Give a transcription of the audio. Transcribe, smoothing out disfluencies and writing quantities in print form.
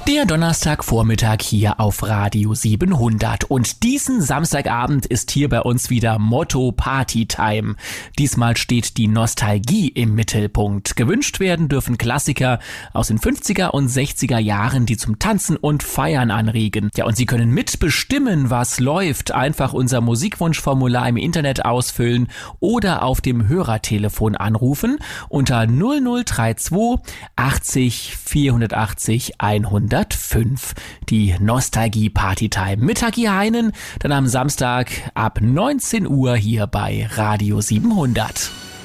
Der Donnerstagvormittag hier auf Radio 700 und diesen Samstagabend ist hier bei uns wieder Motto Party Time. Diesmal steht die Nostalgie im Mittelpunkt. Gewünscht werden dürfen Klassiker aus den 50er und 60er Jahren, die zum Tanzen und Feiern anregen. Ja, und Sie können mitbestimmen, was läuft. Einfach unser Musikwunschformular im Internet ausfüllen oder auf dem Hörertelefon anrufen unter 0032 80 480 105. Die Nostalgie Party Time mit Hagi Heinen, dann am Samstag ab 19 Uhr hier bei Radio 700.